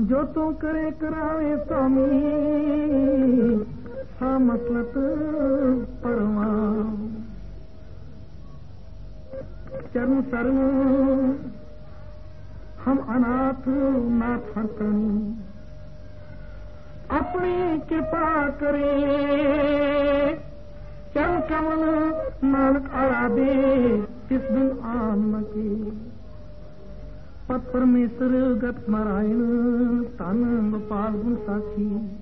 जो तू करे करावे स्वामी सा मसलत परवान चरण शरण हम अनाथ नाथ हरकनी अपनी कृपा करे चरण कमल नानक आराधे तिस दिन आम के पत परमेश्वर गत नारायण तन गोपाल गुण साखी